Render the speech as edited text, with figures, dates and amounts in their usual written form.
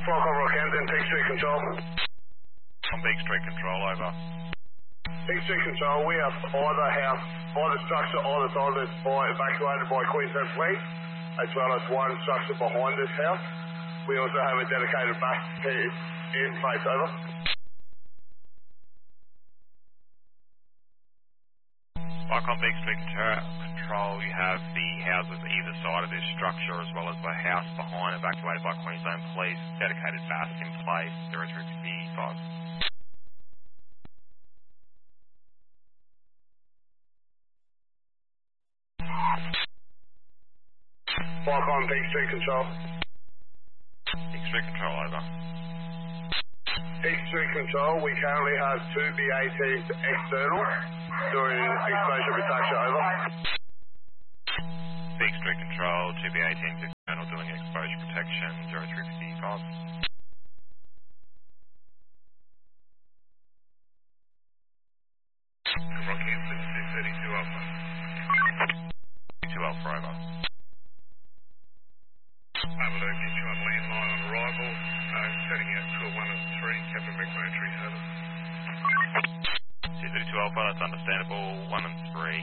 Flight Control Camden, Peak Street Control. On Peak Street Control, over. Peak Street Control, we have either structure either side of this evacuated by Queensland Police, as well as one structure behind this house. We also have a dedicated back in place, over. On Peak Street Control, you have the houses either side of this structure, as well as the house behind evacuated by Queensland Police, dedicated BAS in place, 0355. Flight on Peak Street Control. Peak Street Control, over. Peak Street Control, we currently have 2 B-18s external doing exposure protection, over. Peak Street Control, 2 B-18s external doing exposure protection, 0355. Rocky Incident 232 Alpha. 2 Alpha, over. Over to Gitchuan landline on arrival, setting out to a 1 and 3, Captain McMurtry, over. 232 Alpha, that's understandable, 1 and